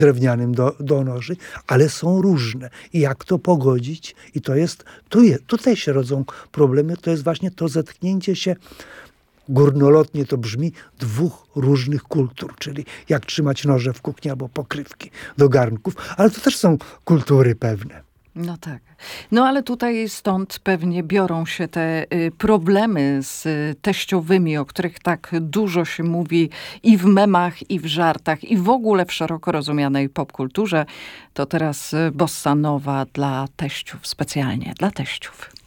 drewnianym do noży, ale są różne. I jak to pogodzić? I to jest, tutaj się rodzą problemy, to jest właśnie to zetknięcie się, górnolotnie to brzmi, dwóch różnych kultur, czyli jak trzymać noże w kuchni albo pokrywki do garnków, ale to też są kultury pewne. No tak. No ale tutaj stąd pewnie biorą się te problemy z teściowymi, o których tak dużo się mówi i w memach, i w żartach, i w ogóle w szeroko rozumianej popkulturze. To teraz bossa nowa dla teściów, specjalnie dla teściów.